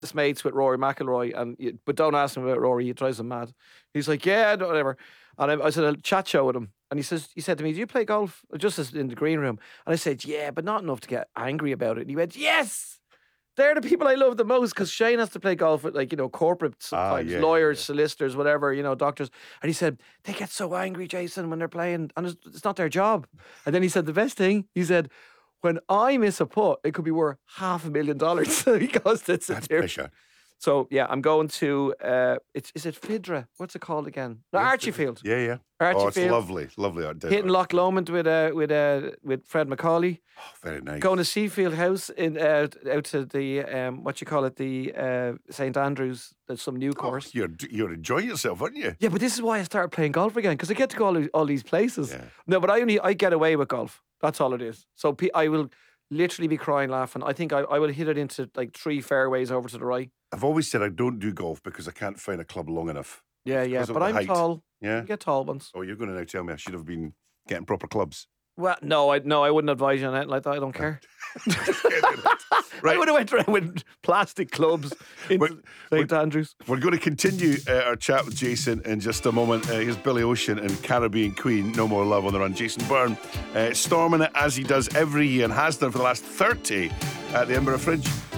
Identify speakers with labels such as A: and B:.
A: mates with Rory McIlroy, but don't ask him about Rory. He drives him mad. He's like, yeah, whatever. And I was at a chat show with him, and he said to me, "Do you play golf?" Just as in the green room, and I said, "Yeah, but not enough to get angry about it." And he went, "Yes." They're the people I love the most because Shane has to play golf with, like, corporate sometimes, lawyers, solicitors, whatever, doctors. And he said, they get so angry, Jason, when they're playing, and it's not their job. And then he said, the best thing, he said, when I miss a putt, it could be worth $500,000. Because that's
B: pressure.
A: So, yeah, I'm going to, is it Fidra? What's it called again? No, Archiefield.
B: Yeah.
A: Archiefield.
B: Oh, it's lovely. Lovely out there.
A: Hitting Loch Lomond with Fred Macaulay.
B: Oh, very nice.
A: Going to Seafield House out to the, the St. Andrews. There's some new course.
B: You're enjoying yourself, aren't you?
A: Yeah, but this is why I started playing golf again, because I get to go all these places.
B: Yeah.
A: No, but I get away with golf. That's all it is. So I will literally be crying laughing. I think I will hit it into like 3 fairways over to the right.
B: I've always said I don't do golf because I can't find a club long enough.
A: Yeah, but I'm tall.
B: Yeah,
A: you get tall ones.
B: Oh, you're going to now tell me I should have been getting proper clubs.
A: Well, no, I wouldn't advise you on anything like that. I don't care.
B: Right.
A: I would have went around with plastic clubs in St. Andrews.
B: We're going to continue our chat with Jason in just a moment. Here's Billy Ocean and Caribbean Queen, No More Love on the Run. Jason Byrne storming it as he does every year and has done for the last 30 at the Edinburgh Fringe.